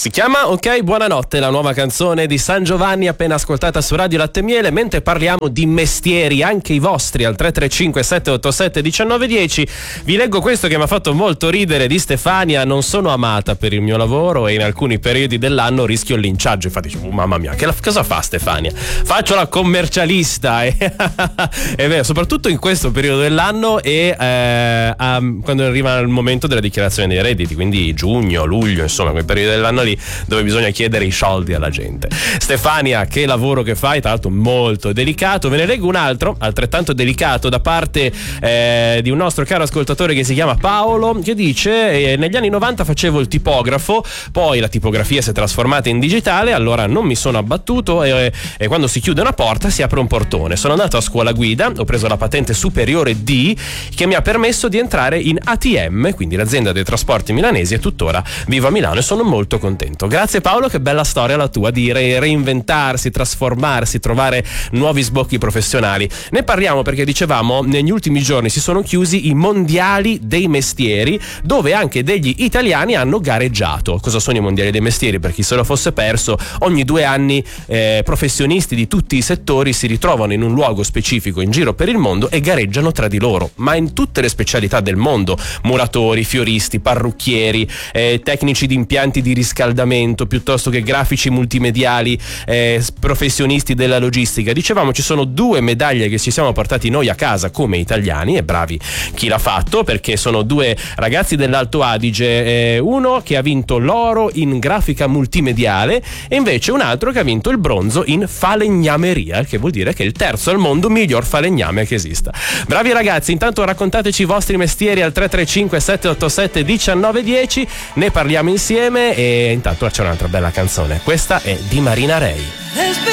Si chiama Ok Buonanotte, la nuova canzone di San Giovanni appena ascoltata su Radio Latte e Miele, mentre parliamo di mestieri, anche i vostri, al 335 787 1910. Vi leggo questo che mi ha fatto molto ridere, di Stefania: non sono amata per il mio lavoro e in alcuni periodi dell'anno rischio il linciaggio. Infatti dicevo, mamma mia, cosa fa Stefania? Faccio la commercialista è vero, soprattutto in questo periodo dell'anno e quando arriva il momento della dichiarazione dei redditi, quindi giugno, luglio, insomma quel periodo dell'anno lì dove bisogna chiedere i soldi alla gente. Stefania, che lavoro che fai, tra l'altro molto delicato. Ve ne leggo un altro altrettanto delicato da parte di un nostro caro ascoltatore che si chiama Paolo, che dice: negli anni 90 facevo il tipografo, poi la tipografia si è trasformata in digitale, allora non mi sono abbattuto e quando si chiude una porta si apre un portone. Sono andato a scuola guida, ho preso la patente superiore D che mi ha permesso di entrare in ATM, quindi l'azienda dei trasporti milanesi, e tuttora vivo a Milano e sono molto contento. Grazie Paolo, che bella storia la tua di reinventarsi, trasformarsi, trovare nuovi sbocchi professionali. Ne parliamo perché dicevamo negli ultimi giorni si sono chiusi i mondiali dei mestieri, dove anche degli italiani hanno gareggiato. Cosa sono i mondiali dei mestieri? Per chi se lo fosse perso, ogni 2 anni professionisti di tutti i settori si ritrovano in un luogo specifico in giro per il mondo e gareggiano tra di loro, ma in tutte le specialità del mondo: muratori, fioristi, parrucchieri, tecnici di impianti di riscaldamento, piuttosto che grafici multimediali, professionisti della logistica. Dicevamo, ci sono 2 medaglie che ci siamo portati noi a casa come italiani, e bravi chi l'ha fatto, perché sono 2 ragazzi dell'Alto Adige, uno che ha vinto l'oro in grafica multimediale e invece un altro che ha vinto il bronzo in falegnameria, che vuol dire che è il terzo al mondo miglior falegname che esista. Bravi ragazzi, intanto raccontateci i vostri mestieri al 335 787 1910, ne parliamo insieme e intanto c'è un'altra bella canzone. Questa è di Marina Rei.